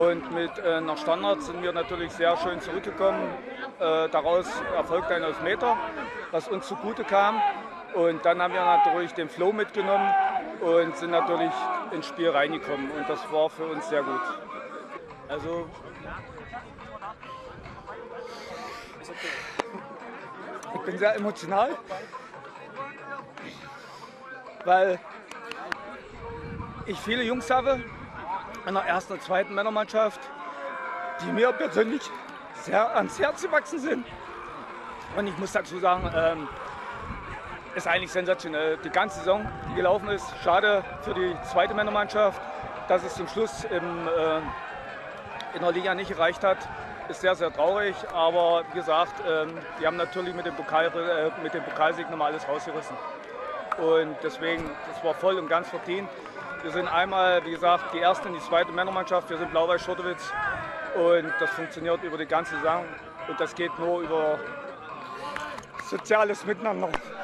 Und mit nach Standard sind wir natürlich sehr schön zurückgekommen. Daraus erfolgte ein Elfmeter, was uns zugute kam. Und dann haben wir natürlich den Flow mitgenommen und sind natürlich ins Spiel reingekommen. Und das war für uns sehr gut. Also ich bin sehr emotional, weil ich viele Jungs habe in der ersten und zweiten Männermannschaft, die mir persönlich sehr ans Herz gewachsen sind. Und ich muss dazu sagen, ist eigentlich sensationell. Die ganze Saison, die gelaufen ist, schade für die zweite Männermannschaft, dass es zum Schluss in der Liga nicht gereicht hat. Ist sehr, sehr traurig, aber wie gesagt, die haben natürlich mit dem Pokalsieg nochmal alles rausgerissen. Und deswegen, das war voll und ganz verdient. Wir sind einmal, wie gesagt, die erste und die zweite Männermannschaft. Wir sind Blau-Weiß-Schottewitz und das funktioniert über die ganze Saison und das geht nur über soziales Miteinander.